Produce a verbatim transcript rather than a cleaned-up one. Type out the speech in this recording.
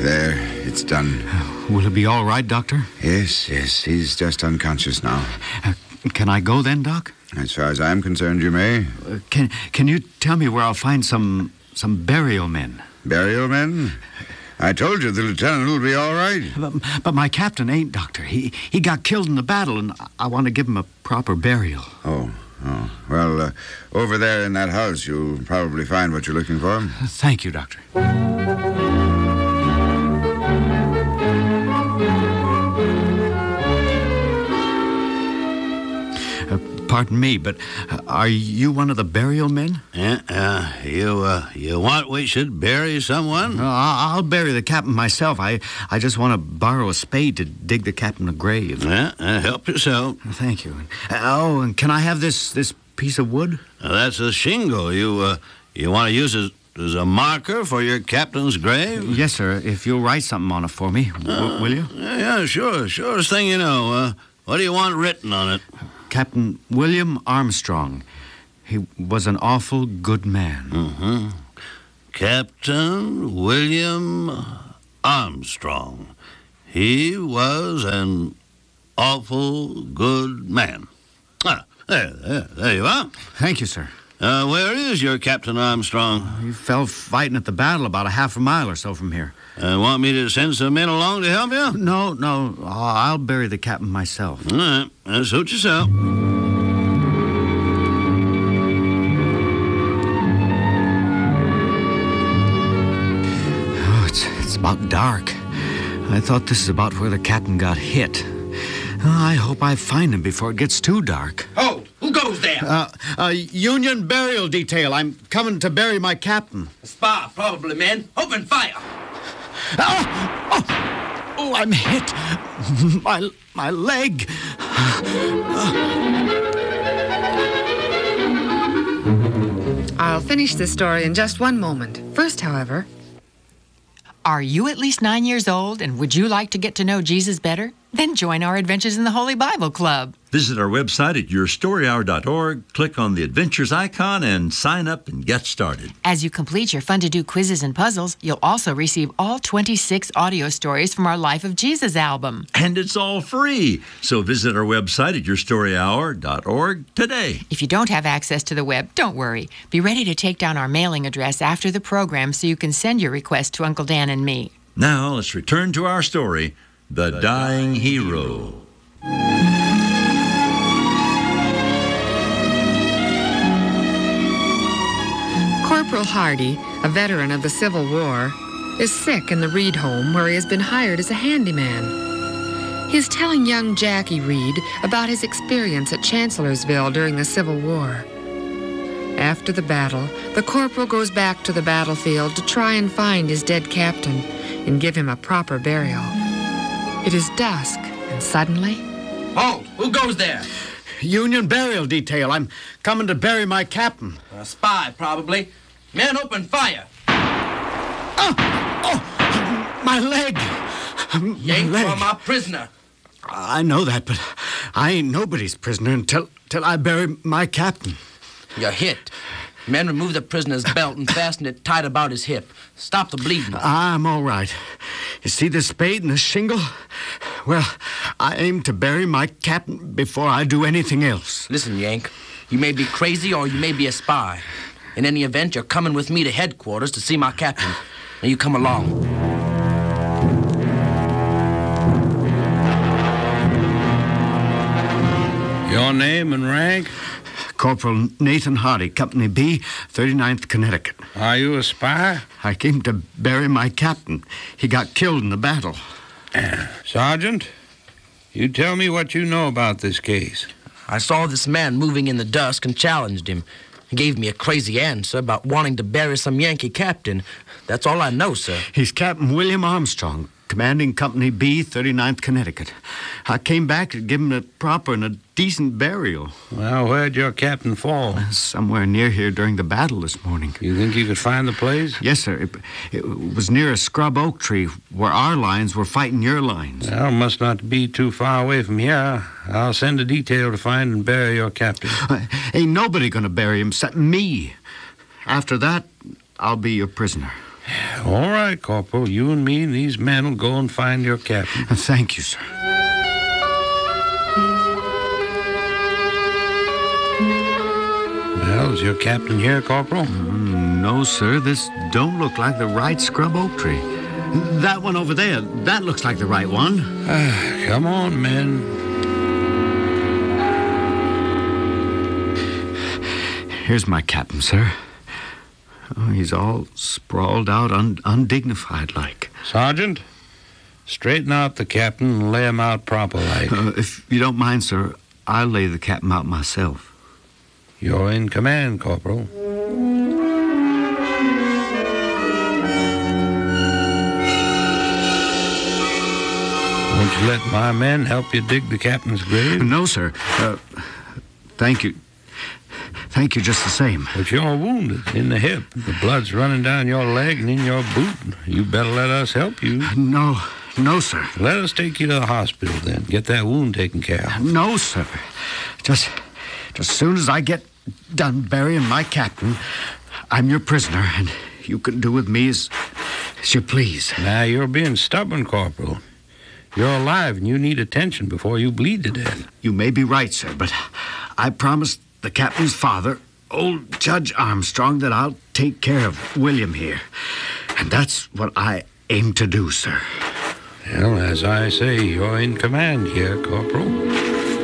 There, it's done. Will it be all right, Doctor? Yes, yes, he's just unconscious now. Uh, can I go then, Doc? As far as I'm concerned, you may. Uh, can Can you tell me where I'll find some some burial men? Burial men? I told you the lieutenant will be all right. But, but my captain ain't, Doctor. He he got killed in the battle, and I want to give him a proper burial. Oh, oh. Well, uh, over there in that house, you'll probably find what you're looking for. Uh, thank you, Doctor. Pardon me, but uh, are you one of the burial men? Yeah, uh, you, uh, you want we should bury someone? Uh, I'll bury the captain myself. I, I just want to borrow a spade to dig the captain a grave. Yeah, uh, help yourself. Thank you. Uh, oh, and can I have this this piece of wood? Uh, that's a shingle. You, uh, you want to use it as a marker for your captain's grave? Yes, sir. If you'll write something on it for me, uh, w- will you? Yeah, yeah, sure. Surest thing you know. Uh, what do you want written on it? Captain William Armstrong. He was an awful good man. Mm-hmm. Captain William Armstrong. He was an awful good man. Ah, there, there, there you are. Thank you, sir. Uh, where is your Captain Armstrong? He fell fighting at the battle about a half a mile or so from here. Uh, want me to send some men along to help you? No, no. I'll bury the captain myself. All right. Uh, suit yourself. Oh, it's, it's about dark. I thought this is about where the captain got hit. I hope I find him before it gets too dark. Oh, who goes there? Uh, uh, Union Burial Detail. I'm coming to bury my captain. A spy, probably, men. Open fire. Oh, oh, oh, I'm hit. My, my leg. I'll finish this story in just one moment. First, however... Are you at least nine years old, and would you like to get to know Jesus better? Then join our Adventures in the Holy Bible Club. Visit our website at your story hour dot org, click on the Adventures icon, and sign up and get started. As you complete your fun-to-do quizzes and puzzles, you'll also receive all twenty-six audio stories from our Life of Jesus album. And it's all free. So visit our website at your story hour dot org today. If you don't have access to the web, don't worry. Be ready to take down our mailing address after the program so you can send your request to Uncle Dan and me. Now, let's return to our story, The, the Dying, Dying Hero. Corporal Hardy, a veteran of the Civil War, is sick in the Reed home where he has been hired as a handyman. He is telling young Jackie Reed about his experience at Chancellorsville during the Civil War. After the battle, the corporal goes back to the battlefield to try and find his dead captain and give him a proper burial. It is dusk, and suddenly... Halt! Who goes there? Union Burial Detail. I'm coming to bury my captain. A spy, probably. Men, open fire. Oh! Oh! My leg! You ain't leg. for my prisoner. I know that, but I ain't nobody's prisoner until, until I bury my captain. You're hit. Men, remove the prisoner's belt and fasten it tight about his hip. Stop the bleeding. I'm all right. You see this spade and this shingle? Well, I aim to bury my captain before I do anything else. Listen, Yank. You may be crazy or you may be a spy. In any event, you're coming with me to headquarters to see my captain. Now you come along. Your name and rank? Corporal Nathan Hardy, Company B, thirty-ninth Connecticut. Are you a spy? I came to bury my captain. He got killed in the battle. Sergeant, you tell me what you know about this case. I saw this man moving in the dusk and challenged him. He gave me a crazy answer about wanting to bury some Yankee captain. That's all I know, sir. He's Captain William Armstrong, commanding Company B, thirty-ninth Connecticut. I came back to give him a proper and a decent burial. Well, where'd your captain fall? Somewhere near here during the battle this morning. You think you could find the place? Yes, sir. It, it was near a scrub oak tree where our lines were fighting your lines. Well, it must not be too far away from here. I'll send a detail to find and bury your captain. Uh, ain't nobody gonna bury him except me. After that, I'll be your prisoner. All right, Corporal. You and me and these men will go and find your captain. Thank you, sir. Well, is your captain here, Corporal? Mm, no, sir. This don't look like the right scrub oak tree. That one over there, that looks like the right one. Ah, come on, men. Here's my captain, sir. Oh, he's all sprawled out, un- undignified like. Sergeant, straighten out the captain and lay him out proper like. Uh, if you don't mind, sir, I'll lay the captain out myself. You're in command, Corporal. Won't you let my men help you dig the captain's grave? No, sir. Uh, thank you. Thank you just the same. But you're wounded in the hip. The blood's running down your leg and in your boot. You better let us help you. No, no, sir. Let us take you to the hospital then. Get that wound taken care of. No, sir. Just, just as soon as I get done burying my captain, I'm your prisoner, and you can do with me as, as you please. Now, you're being stubborn, Corporal. You're alive, and you need attention before you bleed to death. You may be right, sir, but I promised the captain's father, old Judge Armstrong, that I'll take care of William here. And that's what I aim to do, sir. Well, as I say, you're in command here, Corporal.